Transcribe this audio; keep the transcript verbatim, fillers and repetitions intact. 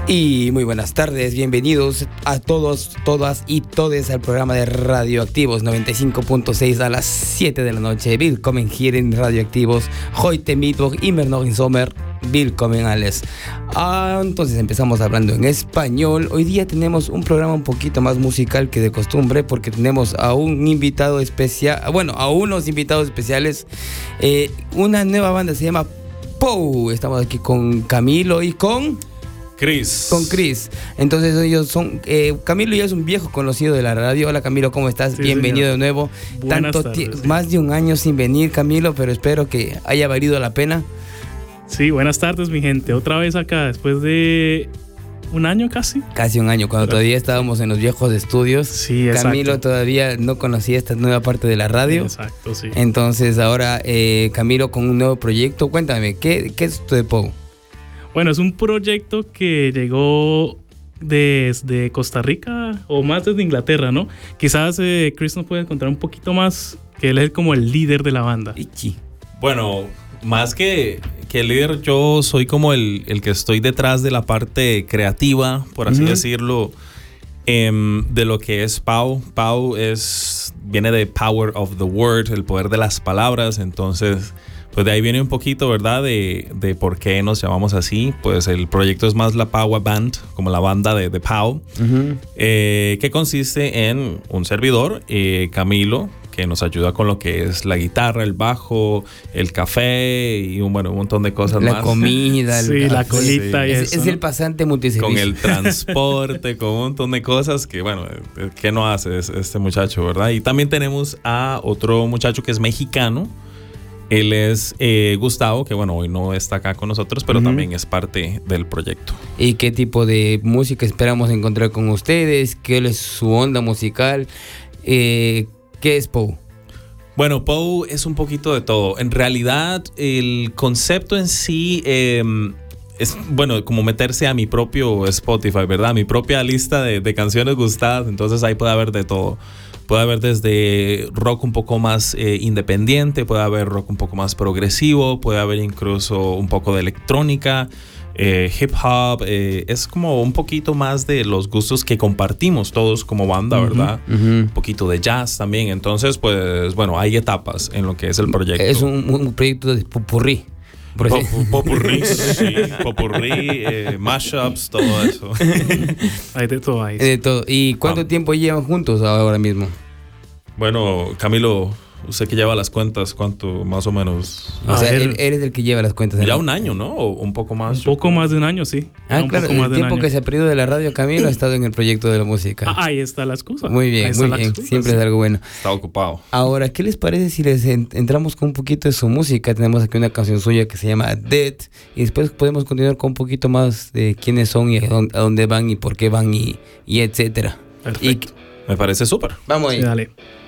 Y muy buenas tardes, bienvenidos a todos, todas y todes al programa de Radioactivos noventa y cinco punto seis a las siete de la noche. Willkommen hier in Radioactivos, heute Mittwoch, immer noch im Sommer, willkommen alles. Ah, entonces empezamos hablando en español. Hoy día tenemos un programa un poquito más musical que de costumbre porque tenemos a un invitado especial, bueno, a unos invitados especiales. Eh, una nueva banda se llama Pou. Estamos aquí con Camilo y con... Chris. Con Chris. Entonces ellos son... Eh, Camilo ya es un viejo conocido de la radio. Hola Camilo, ¿cómo estás? Sí, bienvenido señor. de nuevo. Buenas Tanto tardes, ti- sí. Más de un año sin venir, Camilo, pero espero que haya valido la pena. Sí, buenas tardes, mi gente. Otra vez acá, después de un año casi. Casi un año, cuando todavía estábamos en los viejos estudios. Sí, exacto. Camilo todavía no conocía esta nueva parte de la radio. Exacto, sí. Entonces ahora eh, Camilo con un nuevo proyecto. Cuéntame, ¿qué, qué es esto de Pou? Bueno, es un proyecto que llegó desde Costa Rica o más desde Inglaterra, ¿no? Quizás eh, Chris nos puede contar un poquito más, que él es como el líder de la banda. Ichi. Bueno, más que, que líder, yo soy como el, el que estoy detrás de la parte creativa, por así Ujú. decirlo, em, de lo que es Pou. Pou es, viene de Power of the Word, el poder de las palabras. Entonces, pues de ahí viene un poquito, ¿verdad? De, de por qué nos llamamos así. Pues el proyecto es más la Power Band, como la banda de, de Pou, Uh-huh. eh, que consiste en un servidor, eh, Camilo, que nos ayuda con lo que es la guitarra, el bajo, el café y un, bueno, un montón de cosas La más. comida, el Sí, la café. colita y Es, eso, es ¿no? el pasante multiservicio. Con el transporte, con un montón de cosas que, bueno, eh, ¿qué no hace es- este muchacho, verdad? Y también tenemos a otro muchacho que es mexicano. Él es eh, Gustavo, que bueno, hoy no está acá con nosotros, pero Ujú. también es parte del proyecto. ¿Y qué tipo de música esperamos encontrar con ustedes? ¿Qué es su onda musical? Eh, ¿Qué es Pou? Bueno, Pou es un poquito de todo. En realidad, el concepto en sí eh, es, bueno, como meterse a mi propio Spotify, ¿verdad? A mi propia lista de, de canciones gustadas. Entonces ahí puede haber de todo. Puede haber desde rock un poco más eh, independiente, puede haber rock un poco más progresivo, puede haber incluso un poco de electrónica, eh, hip hop. Eh, es como un poquito más de los gustos que compartimos todos como banda, ¿verdad? Ujú. Un poquito de jazz también. Entonces, pues, bueno, hay etapas en lo que es el proyecto. Es un, un proyecto de popurrí. Por Po- así- popurrí, sí, popurrí, eh, mashups, todo eso. Hay de todo ahí. de todo. ¿Y cuánto Ah. tiempo llevan juntos ahora mismo? Bueno, Camilo, usted que lleva las cuentas, ¿cuánto más o menos? O A sea, ver. él, él es el que lleva las cuentas. Ya ¿no? un año, ¿no? O un poco más. Un poco más de un año, sí. Ah, un claro, poco más el de un tiempo año. que se ha perdido de la radio, Camilo ha estado en el proyecto de la música. Ah, ahí está la excusa. Muy Ahí bien, está muy la bien. excusa, Siempre sí. es algo bueno. Está ocupado. Ahora, ¿qué les parece si les en- entramos con un poquito de su música? Tenemos aquí una canción suya que se llama Dead. Y después podemos continuar con un poquito más de quiénes son y a dónde, a dónde van y por qué van y, y etcétera. Perfecto. Y Me parece súper. vamos ahí. Sí, dale.